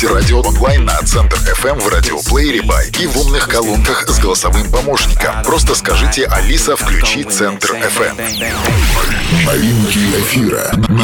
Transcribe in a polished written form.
Слушайте радио онлайн на Центр FM в радиоплеере Байк и в умных колонках с голосовым помощником. Просто скажите: «Алиса, включи Центр FM». Новинки эфира на